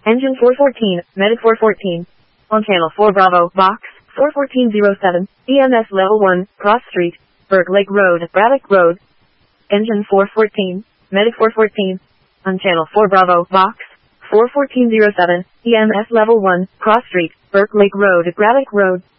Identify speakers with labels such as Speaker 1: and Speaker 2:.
Speaker 1: Engine 414, Medic 414. On channel 4 Bravo, box 41407, EMS level 1, Cross Street, Burke Lake Road, Braddock Road. Engine 414, Medic 414. On channel 4 Bravo, box 41407, EMS level 1, Cross Street, Burke Lake Road, Braddock Road.